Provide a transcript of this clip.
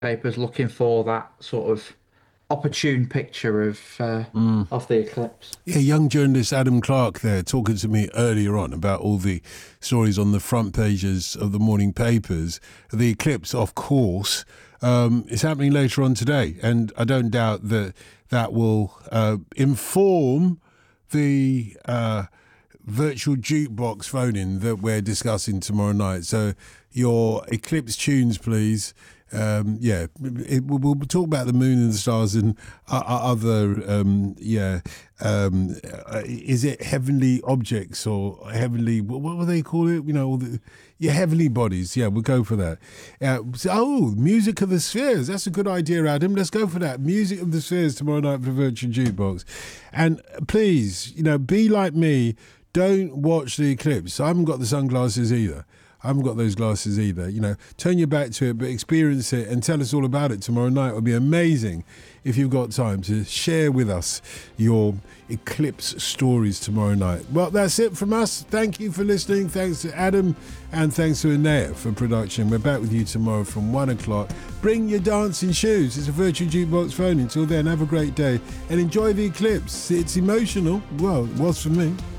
papers looking for that sort of opportune picture of the eclipse. Yeah, young journalist Adam Clark there talking to me earlier on about all the stories on the front pages of the morning papers. The eclipse, of course, is happening later on today, and I don't doubt that that will inform the virtual jukebox phone-in that we're discussing tomorrow night. So your eclipse tunes, please. We'll talk about the moon and the stars and other, is it heavenly objects or heavenly, what will they call it? You know, heavenly bodies. Yeah, we'll go for that. Music of the spheres. That's a good idea, Adam. Let's go for that. Music of the spheres tomorrow night for Virtual Jukebox. And please, be like me. Don't watch the eclipse. I haven't got the sunglasses either. I haven't got those glasses either. Turn your back to it, but experience it and tell us all about it tomorrow night. It would be amazing if you've got time to share with us your eclipse stories tomorrow night. Well, that's it from us. Thank you for listening. Thanks to Adam and thanks to Anea for production. We're back with you tomorrow from 1 o'clock. Bring your dancing shoes. It's a Virtual Jukebox phone. Until then, have a great day and enjoy the eclipse. It's emotional. Well, it was for me.